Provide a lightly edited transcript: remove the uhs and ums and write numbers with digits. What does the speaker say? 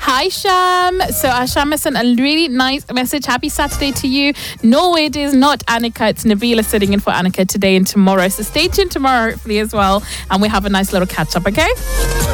Hi, Sham. So Sham sent a really nice message. Happy Saturday to you. No, it is not Annika. It's Nabila sitting in for Annika today and tomorrow. So stay tuned tomorrow, hopefully, as well. And we have a nice little catch up, okay?